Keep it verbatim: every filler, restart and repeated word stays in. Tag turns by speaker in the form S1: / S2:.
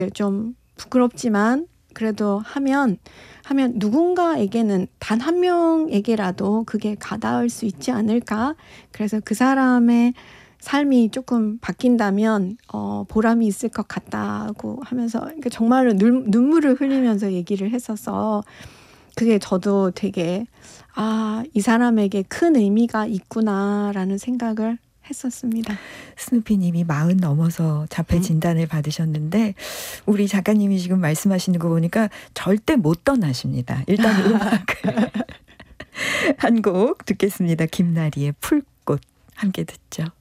S1: 좀 부끄럽지만 그래도 하면 하면 누군가에게는 단 한 명에게라도 그게 가닿을 수 있지 않을까? 그래서 그 사람의 삶이 조금 바뀐다면 어, 보람이 있을 것 같다고 하면서 그러니까 정말로 눈, 눈물을 흘리면서 얘기를 했어서 그게 저도 되게 아, 이 사람에게 큰 의미가 있구나라는 생각을 했었습니다.
S2: 스누피님이 마흔 넘어서 자폐
S1: 음.
S2: 진단을 받으셨는데 우리 작가님이 지금 말씀하시는 거 보니까 절대 못 떠나십니다. 일단 음악을 한 곡 듣겠습니다. 김나리의 풀꽃 함께 듣죠.